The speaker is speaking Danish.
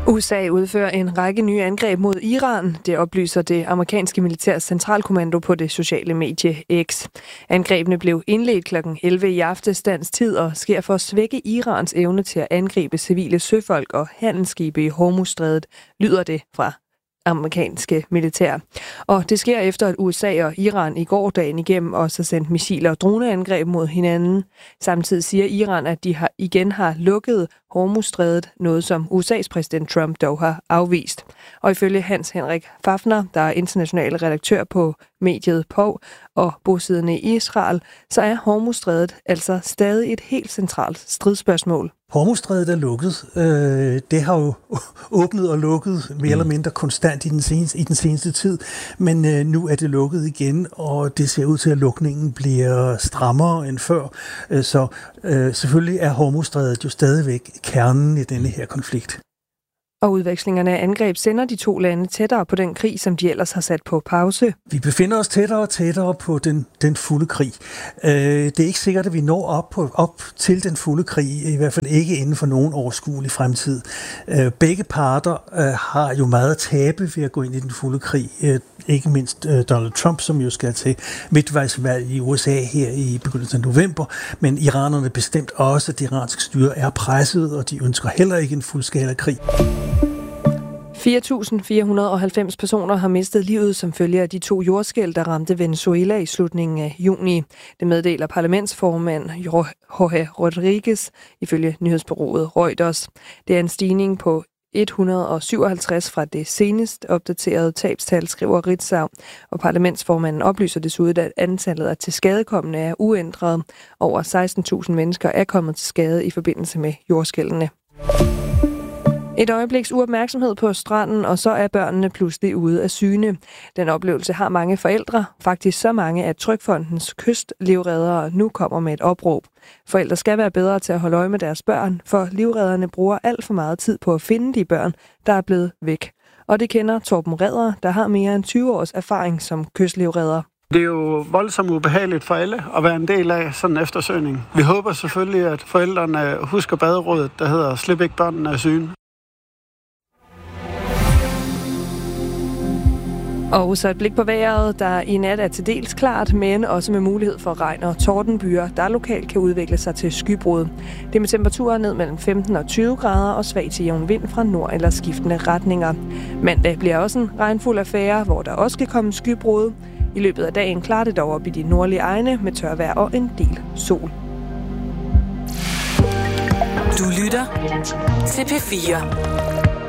USA udfører en række nye angreb mod Iran. Det oplyser det amerikanske militærs centralkommando på det sociale medie X. Angrebene blev indledt kl. 11 i aftes dansk tid og sker for at svække Irans evne til at angribe civile søfolk og handelsskibe i Hormuzstrædet, lyder det fra amerikanske militær. Og det sker efter, at USA og Iran i går dagen igennem også har sendt missiler og droneangreb mod hinanden. Samtidig siger Iran, at de igen har lukket Hormuzstrædet, noget som USA's præsident Trump dog har afvist. Og ifølge Hans Henrik Fafner, der er international redaktør på mediet POW og bosiddende i Israel, så er Hormuzstrædet altså stadig et helt centralt stridsspørgsmål. Hormuzstrædet er lukket. Det har jo åbnet og lukket mere eller mindre konstant i den seneste tid, men nu er det lukket igen, og det ser ud til, at lukningen bliver strammere end før. Så selvfølgelig er Hormuzstrædet jo stadigvæk kernen i denne her konflikt. Og udvekslingerne af angreb sender de to lande tættere på den krig, som de ellers har sat på pause. Vi befinder os tættere og tættere på den fulde krig. Det er ikke sikkert, at vi når op til den fulde krig, i hvert fald ikke inden for nogen overskuelig fremtid. Begge parter har jo meget at tabe ved at gå ind i den fulde krig. Ikke mindst Donald Trump, som jo skal til midtvejsvalg i USA her i begyndelsen af november. Men iranerne bestemt også, at det iranske styre er presset, og de ønsker heller ikke en fuldskala krig. 4.490 personer har mistet livet som følge af de 2 jordskælv, der ramte Venezuela i slutningen af juni. Det meddeler parlamentsformand Jorge Rodriguez ifølge nyhedsbureauet Reuters. Det er en stigning på 157 fra det senest opdaterede tabstal, skriver Ritzau. Og parlamentsformanden oplyser desuden, at antallet af tilskadekomne er uændret. Over 16.000 mennesker er kommet til skade i forbindelse med jordskælvene. Et øjebliks uopmærksomhed på stranden, og så er børnene pludselig ude af syne. Den oplevelse har mange forældre, faktisk så mange, at Trygfondens kystlivreddere nu kommer med et opråb. Forældre skal være bedre til at holde øje med deres børn, for livredderne bruger alt for meget tid på at finde de børn, der er blevet væk. Og det kender Torben Redder, der har mere end 20 års erfaring som kystlivredder. Det er jo voldsomt ubehageligt for alle at være en del af sådan en eftersøgning. Vi håber selvfølgelig, at forældrene husker baderådet, der hedder "Slip ikke børnene af syne". Og så et blik på vejret, der i nat er til dels klart, men også med mulighed for regn og tordenbyer, der lokalt kan udvikle sig til skybrud. Det er med temperaturer ned mellem 15 og 20 grader og svag til jævn vind fra nord eller skiftende retninger. Mandag bliver også en regnfuld affære, hvor der også kan komme skybrud. I løbet af dagen klarer det dog op i de nordlige egne med tørvejr og en del sol. Du lytter til P4.